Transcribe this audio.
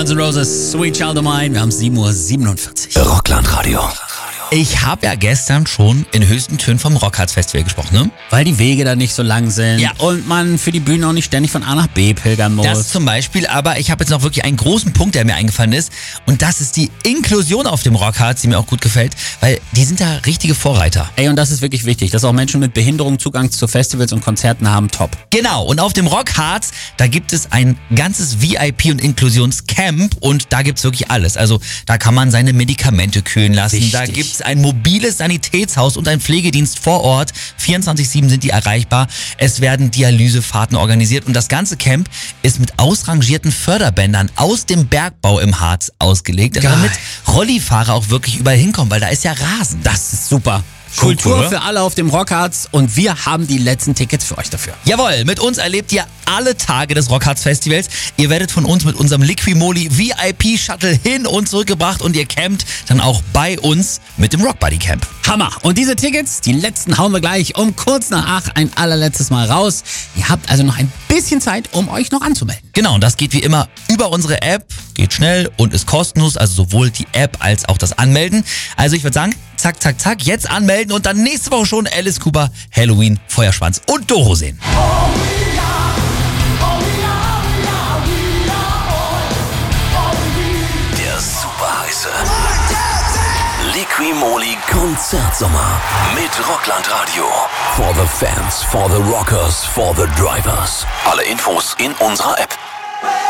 Guns N' Roses, Sweet Child of Mine. Wir haben 7:47 Uhr. Rockland-Radio. Ich habe ja gestern schon in höchsten Tönen vom Rockharz Festival gesprochen, ne? Weil die Wege da nicht so lang sind und man für die Bühne auch nicht ständig von A nach B pilgern muss. Das zum Beispiel, aber ich habe jetzt noch wirklich einen großen Punkt, der mir eingefallen ist. Und das ist die Inklusion auf dem Rockharz, die mir auch gut gefällt, weil die sind da richtige Vorreiter. Ey, und das ist wirklich wichtig, dass auch Menschen mit Behinderung Zugang zu Festivals und Konzerten haben, top. Genau, und auf dem Rockharz, da gibt es ein ganzes VIP- und Inklusionscamp und da gibt's wirklich alles. Also da kann man seine Medikamente kühlen lassen, Richtig. Da gibt's ein mobiles Sanitätshaus und ein Pflegedienst vor Ort. 24/7 sind die erreichbar. Es werden Dialysefahrten organisiert und das ganze Camp ist mit ausrangierten Förderbändern aus dem Bergbau im Harz ausgelegt, damit Rollifahrer auch wirklich überall hinkommen, weil da ist ja Rasen. Das ist super. Schon Kultur cool, für alle auf dem Rockharz und wir haben die letzten Tickets für euch dafür. Jawohl, mit uns erlebt ihr alle Tage des Rockharz Festivals. Ihr werdet von uns mit unserem Liquimoli VIP Shuttle hin und zurückgebracht und ihr campt dann auch bei uns mit dem Rockbuddy Camp. Hammer! Und diese Tickets, die letzten hauen wir gleich um kurz nach 8 ein allerletztes Mal raus. Ihr habt also noch ein bisschen Zeit, um euch noch anzumelden. Genau, und das geht wie immer über unsere App, geht schnell und ist kostenlos, also sowohl die App als auch das Anmelden. Also ich würde sagen, zack, zack, zack, jetzt anmelden und dann nächste Woche schon Alice Cooper, Halloween, Feuerschwanz und Doro sehen. Der super heiße Liquimoli Konzertsommer mit Rockland-Radio. For the fans, for the rockers, for the drivers. Alle Infos in unserer App.